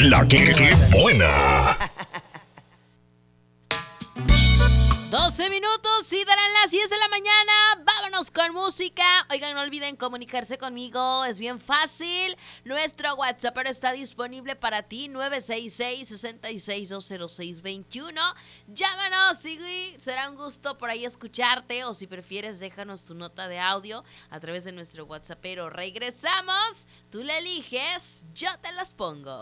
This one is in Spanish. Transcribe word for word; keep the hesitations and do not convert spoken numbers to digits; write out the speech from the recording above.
La que, que buena. doce minutos y darán las diez de la mañana. Vámonos con música. Oigan, no olviden comunicarse conmigo. Es bien fácil. Nuestro WhatsApp está disponible para ti. nueve seis seis, seis seis dos cero seis dos uno. Llámanos y será un gusto por ahí escucharte. O si prefieres, déjanos tu nota de audio a través de nuestro WhatsApp. Pero regresamos. Tú le eliges. Yo te las pongo.